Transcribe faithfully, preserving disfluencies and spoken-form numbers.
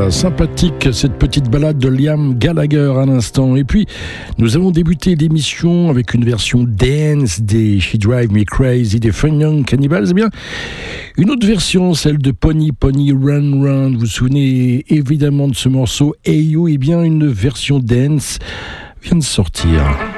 ça sympathique, cette petite balade de Liam Gallagher à l'instant. Et puis, nous avons débuté l'émission avec une version dance des She Drive Me Crazy des Fun Young Cannibals. Eh bien, une autre version, celle de Pony Pony Run Run. Vous vous souvenez évidemment de ce morceau Hey You. Eh bien, une version dance vient de sortir.